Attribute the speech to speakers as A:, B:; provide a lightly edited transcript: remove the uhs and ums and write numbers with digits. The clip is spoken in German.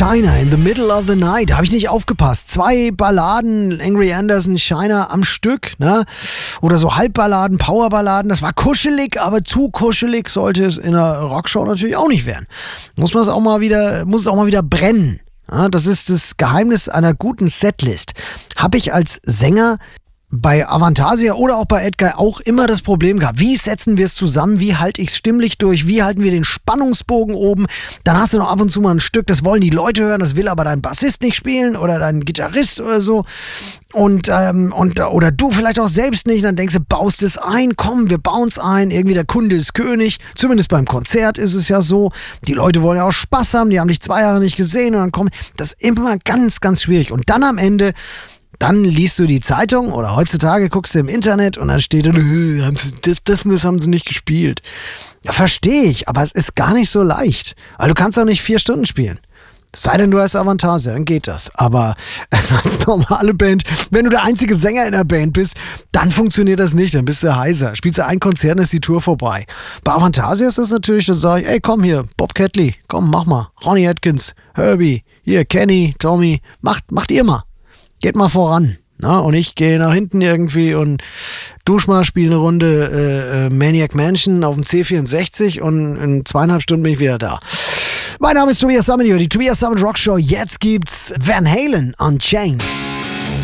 A: Shiner, In the Middle of the Night. Da habe ich nicht aufgepasst. 2 Balladen, Angry Anderson, Shiner am Stück, ne? Oder so Halbballaden, Powerballaden. Das war kuschelig, aber zu kuschelig sollte es in einer Rockshow natürlich auch nicht werden. Muss es auch mal wieder brennen. Ja, das ist das Geheimnis einer guten Setlist. Habe ich als Sänger bei Avantasia oder auch bei Edguy auch immer das Problem gehabt. Wie setzen wir es zusammen? Wie halte ich es stimmlich durch? Wie halten wir den Spannungsbogen oben? Dann hast du noch ab und zu mal ein Stück, das wollen die Leute hören, das will aber dein Bassist nicht spielen oder dein Gitarrist oder so. Oder du vielleicht auch selbst nicht. Dann denkst du, baust es ein, komm, wir bauen es ein. Irgendwie der Kunde ist König. Zumindest beim Konzert ist es ja so. Die Leute wollen ja auch Spaß haben, die haben dich 2 Jahre nicht gesehen und dann kommen. Das ist immer ganz, ganz schwierig. Und dann am Ende, dann liest du die Zeitung oder heutzutage guckst du im Internet und dann steht das haben sie nicht gespielt. Ja, verstehe ich, aber es ist gar nicht so leicht. Weil du kannst auch nicht 4 Stunden spielen. Es sei denn, du hast Avantasia, dann geht das. Aber als normale Band, wenn du der einzige Sänger in der Band bist, dann funktioniert das nicht, dann bist du heiser. Spielst du ein Konzert, dann ist die Tour vorbei. Bei Avantasia ist das natürlich, dann sage ich, ey, komm hier, Bob Catley, komm, mach mal. Ronnie Atkins, Herbie, hier, Kenny, Tommy, macht ihr mal. Geht mal voran. Na, und ich gehe nach hinten irgendwie und dusch mal, spiele eine Runde Maniac Mansion auf dem C64 und in 2,5 Stunden bin ich wieder da. Mein Name ist Tobias Sammet, die Tobias Sammet Rock Show. Jetzt gibt's Van Halen Unchained.